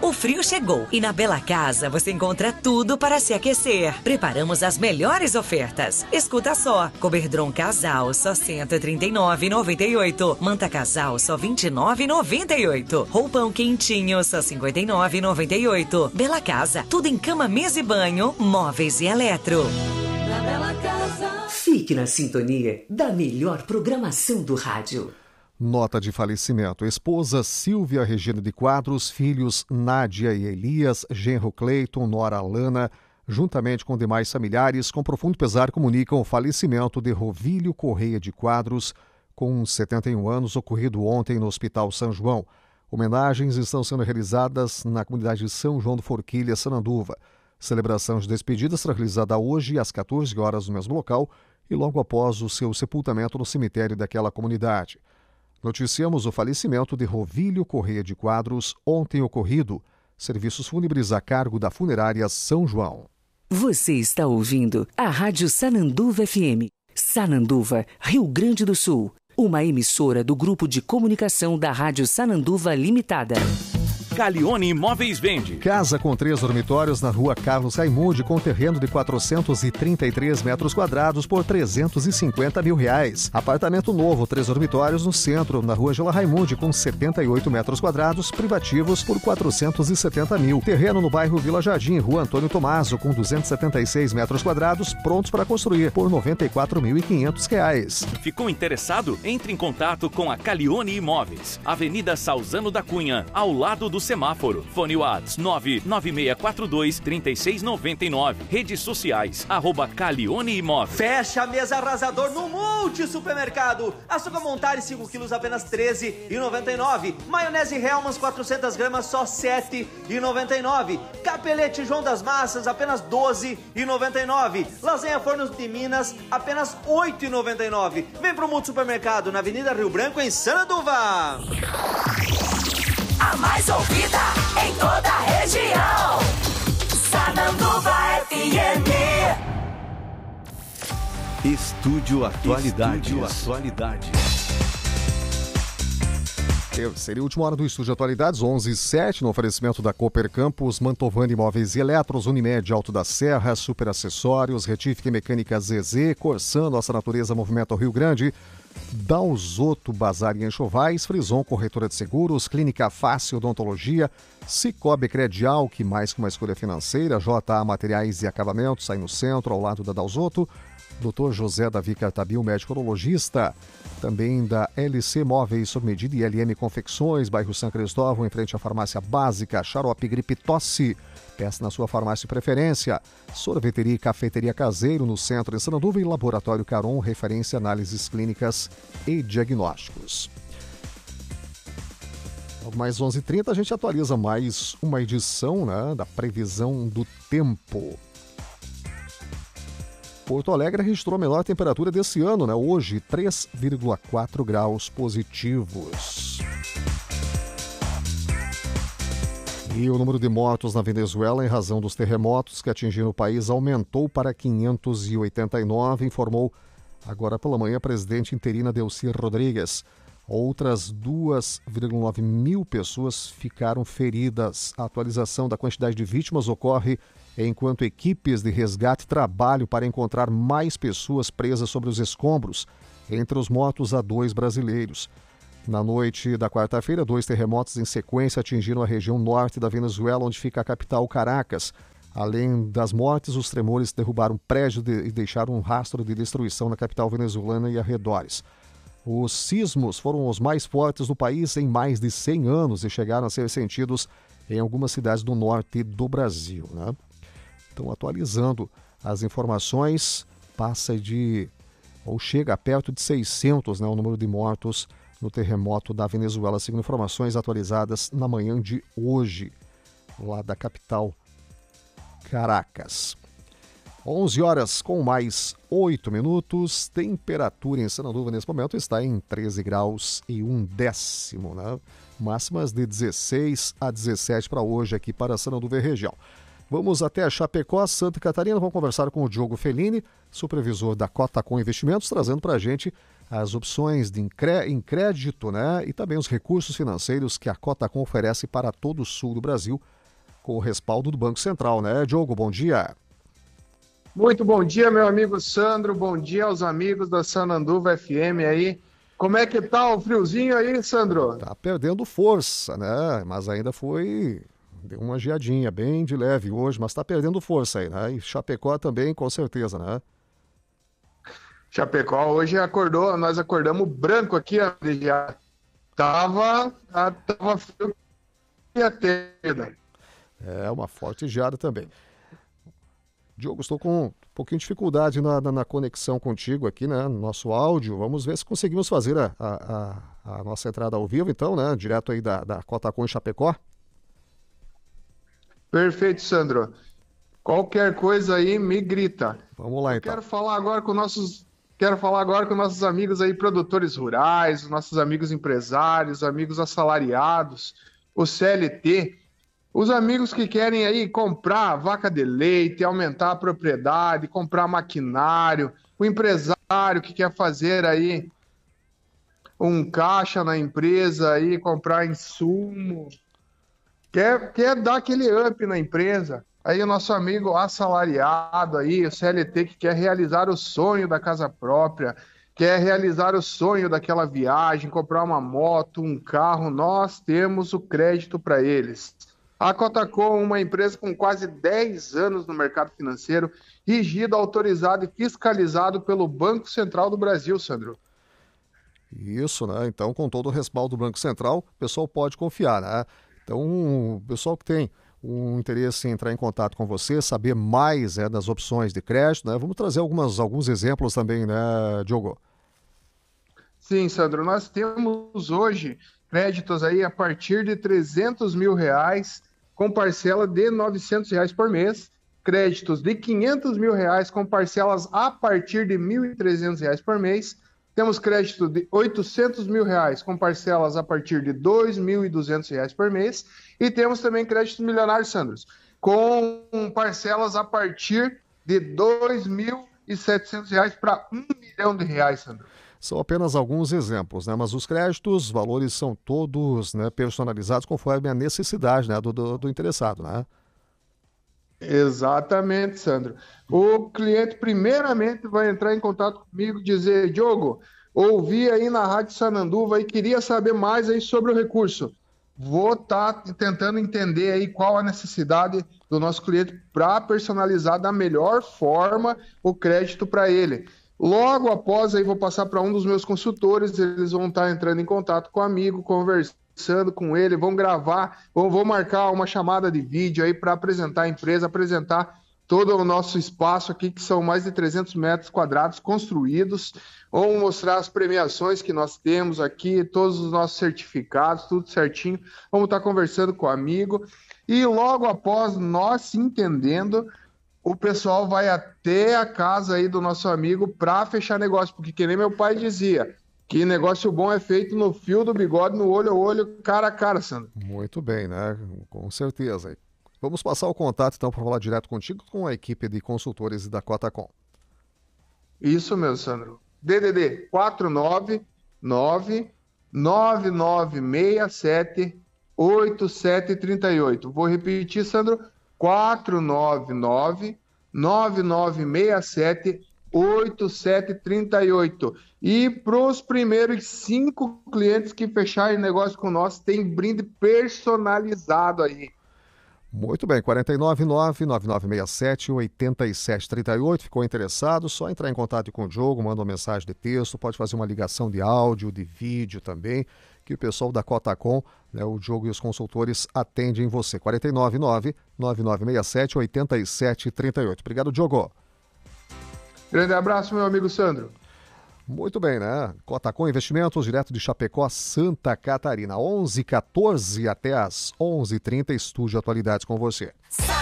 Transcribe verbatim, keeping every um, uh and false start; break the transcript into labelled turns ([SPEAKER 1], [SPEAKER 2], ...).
[SPEAKER 1] O frio chegou e na Bela Casa você encontra tudo para se aquecer. Preparamos as melhores ofertas. Escuta só, Coberdron Casal só cento e trinta e nove reais e noventa e oito centavos. Manta Casal só vinte e nove reais e noventa e oito centavos. Roupão quentinho só cinquenta e nove reais e noventa e oito centavos. Bela Casa, tudo em cama, mesa e banho, móveis e eletro.
[SPEAKER 2] Na Bela Casa.
[SPEAKER 3] Fique na sintonia da melhor programação do rádio.
[SPEAKER 4] Nota de falecimento. Esposa Silvia Regina de Quadros, filhos Nádia e Elias, genro Cleiton, nora Alana, juntamente com demais familiares, com profundo pesar comunicam o falecimento de Rovílio Correia de Quadros, com setenta e um anos, ocorrido ontem no Hospital São João. Homenagens estão sendo realizadas na comunidade de São João do Forquilha, Sananduva. Celebração de despedida será realizada hoje às quatorze horas no mesmo local e logo após o seu sepultamento no cemitério daquela comunidade. Noticiamos o falecimento de Rovílio Correia de Quadros, ontem ocorrido. Serviços fúnebres a cargo da funerária São João.
[SPEAKER 3] Você está ouvindo a Rádio Sananduva F M. Sananduva, Rio Grande do Sul. Uma emissora do Grupo de Comunicação da Rádio Sananduva Limitada.
[SPEAKER 5] Calione Imóveis vende.
[SPEAKER 4] Casa com três dormitórios na rua Carlos Raimundi, com terreno de quatrocentos e trinta e três metros quadrados por trezentos e cinquenta mil reais. Apartamento novo, três dormitórios no centro, na rua Gela Raimundi, com setenta e oito metros quadrados, privativos por quatrocentos e setenta mil. Terreno no bairro Vila Jardim, rua Antônio Tomaso, com duzentos e setenta e seis metros quadrados, prontos para construir por noventa e quatro mil e quinhentos reais.
[SPEAKER 5] Ficou interessado? Entre em contato com a Calione Imóveis. Avenida Salzano da Cunha, ao lado do semáforo. Fone Whats nove nove seis quatro dois, três seis nove nove. Redes sociais, arroba Calione Imóveis.
[SPEAKER 6] Fecha a mesa arrasador no Multi Supermercado. Açúcar Montare cinco quilos apenas treze reais e noventa e nove centavos. Maionese Hellmann's quatrocentas gramas só sete reais e noventa e nove centavos. Capelete João das Massas apenas doze reais e noventa e nove centavos. Lasanha Fornos de Minas apenas oito reais e noventa e nove centavos. Vem pro Multi Supermercado na Avenida Rio Branco em Sananduva.
[SPEAKER 2] A mais ouvida em toda a região. Sananduva F M.
[SPEAKER 7] Estúdio Atualidades. Estúdio Atualidades.
[SPEAKER 4] Seria a última hora do Estúdio Atualidades, onze e sete, no oferecimento da Cooper Campus, Mantovani Imóveis e Eletros, Unimed Alto da Serra, Super Acessórios, Retífica e Mecânica Z Z, Corsan, Nossa Natureza Movimento ao Rio Grande, Dalzoto Bazar e Enxovais, Frison Corretora de Seguros, Clínica Fácil Odontologia, Cicobi Credial, que mais que uma escolha financeira, J A Materiais e Acabamentos, aí no centro, ao lado da Dalzoto, doutor José Davi Cartabil, médico urologista, também da L C Móveis sob medida e L M Confecções, bairro São Cristóvão, em frente à farmácia básica, Xarope Gripe Tosse, peça na sua farmácia de preferência, sorveteria e cafeteria Caseiro, no centro de Sananduva, e Laboratório Caron, referência análises clínicas e diagnósticos. Mais onze e trinta, a gente atualiza mais uma edição, né, da previsão do tempo. Porto Alegre registrou a menor temperatura desse ano, né? Hoje, três vírgula quatro graus positivos. E o número de mortos na Venezuela em razão dos terremotos que atingiram o país aumentou para quinhentos e oitenta e nove, informou agora pela manhã a presidente interina Delcy Rodrigues. Outras duas vírgula nove mil pessoas ficaram feridas. A atualização da quantidade de vítimas ocorre enquanto equipes de resgate trabalham para encontrar mais pessoas presas sobre os escombros. Entre os mortos, há dois brasileiros. Na noite da quarta-feira, dois terremotos em sequência atingiram a região norte da Venezuela, onde fica a capital Caracas. Além das mortes, os tremores derrubaram prédios e deixaram um rastro de destruição na capital venezuelana e arredores. Os sismos foram os mais fortes do país em mais de cem anos e chegaram a ser sentidos em algumas cidades do norte do Brasil, né? Então, atualizando as informações, passa de, ou chega perto de seiscentos, né, o número de mortos no terremoto da Venezuela, segundo informações atualizadas na manhã de hoje, lá da capital Caracas. onze horas com mais oito minutos, temperatura em Sananduva nesse momento está em treze graus e um décimo, né? Máximas de dezesseis a dezessete para hoje aqui para Sananduva e região. Vamos até a Chapecó, Santa Catarina. Vamos conversar com o Diogo Fellini, supervisor da Cotacom Investimentos, trazendo para a gente as opções de em crédito, né? E também os recursos financeiros que a Cotacom oferece para todo o sul do Brasil, com o respaldo do Banco Central, né? Diogo, bom dia.
[SPEAKER 8] Muito bom dia, meu amigo Sandro. Bom dia aos amigos da Sananduva F M aí. Como é que tá o friozinho aí, Sandro?
[SPEAKER 4] Tá perdendo força, né? Mas ainda foi... Deu uma geadinha, bem de leve hoje, mas tá perdendo força aí, né? E Chapecó também, com certeza, né?
[SPEAKER 8] Chapecó hoje acordou, nós acordamos branco aqui, já tava, tava frio até.
[SPEAKER 4] É, uma forte geada também. Diogo, estou com um pouquinho de dificuldade na, na, na conexão contigo aqui, né? No nosso áudio. Vamos ver se conseguimos fazer a, a, a, a nossa entrada ao vivo, então, né? Direto aí da, da Cotacom em Chapecó.
[SPEAKER 8] Perfeito, Sandro. Qualquer coisa aí, me grita.
[SPEAKER 4] Vamos lá, então.
[SPEAKER 8] Eu quero falar agora com nossos, quero falar agora com nossos amigos aí, produtores rurais, nossos amigos empresários, amigos assalariados, o C L T, os amigos que querem aí comprar vaca de leite, aumentar a propriedade, comprar maquinário, o empresário que quer fazer aí um caixa na empresa aí, comprar insumo, quer, quer dar aquele up na empresa. Aí o nosso amigo assalariado aí, o C L T que quer realizar o sonho da casa própria, quer realizar o sonho daquela viagem, comprar uma moto, um carro, nós temos o crédito para eles. A Cotacom, uma empresa com quase dez anos no mercado financeiro, rigido, autorizado e fiscalizado pelo Banco Central do Brasil, Sandro.
[SPEAKER 4] Isso, né? Então, com todo o respaldo do Banco Central, o pessoal pode confiar, né? Então, o pessoal que tem um interesse em entrar em contato com você, saber mais é, das opções de crédito, né? Vamos trazer algumas, alguns exemplos também, né, Diogo?
[SPEAKER 8] Sim, Sandro, nós temos hoje créditos aí a partir de trezentos mil reais, com parcela de novecentos reais por mês, créditos de quinhentos mil reais com parcelas a partir de mil e trezentos reais por mês, temos crédito de oitocentos mil reais com parcelas a partir de dois mil e duzentos reais por mês e temos também créditos milionários, Sandro, com parcelas a partir de dois mil e setecentos reais para um milhão de reais, Sandro.
[SPEAKER 4] São apenas alguns exemplos, né? Mas os créditos, valores são todos, né, personalizados conforme a necessidade, né, do, do, do interessado, né?
[SPEAKER 8] Exatamente, Sandro. O cliente primeiramente vai entrar em contato comigo e dizer: Diogo, ouvi aí na Rádio Sananduva e queria saber mais aí sobre o recurso. Vou estar tá tentando entender aí qual a necessidade do nosso cliente para personalizar da melhor forma o crédito para ele. Logo após, aí vou passar para um dos meus consultores, eles vão estar entrando em contato com o amigo, conversando com ele, vão gravar, vão, vão marcar uma chamada de vídeo aí para apresentar a empresa, apresentar todo o nosso espaço aqui, que são mais de trezentos metros quadrados construídos, vão mostrar as premiações que nós temos aqui, todos os nossos certificados, tudo certinho, vamos estar conversando com o amigo, e logo após nós se entendendo, o pessoal vai até a casa aí do nosso amigo para fechar negócio, porque que nem meu pai dizia, que negócio bom é feito no fio do bigode, no olho a olho, cara a cara, Sandro.
[SPEAKER 4] Muito bem, né? Com certeza. Vamos passar o contato, então, para falar direto contigo com a equipe de consultores da Cotacom.
[SPEAKER 8] Isso mesmo, Sandro. D D D quatro nove nove nove nove seis sete oito sete três oito. Vou repetir, Sandro. quatro nove nove nove nove seis sete oito sete três oito. E para os primeiros cinco clientes que fecharem negócio com nós, tem brinde personalizado aí.
[SPEAKER 4] Muito bem, quatro nove nove nove nove seis sete oito sete três oito. Ficou interessado? Só entrar em contato com o Diogo, manda uma mensagem de texto, pode fazer uma ligação de áudio, de vídeo também, que o pessoal da Cotacom, né, o Diogo e os consultores atendem você. quatro nove nove nove nove seis sete oito sete três oito. Obrigado, Diogo.
[SPEAKER 8] Grande abraço, meu amigo Sandro.
[SPEAKER 4] Muito bem, né? Cotacom Investimentos, direto de Chapecó, Santa Catarina. onze e quatorze até as onze e trinta, Estúdio Atualidades com você.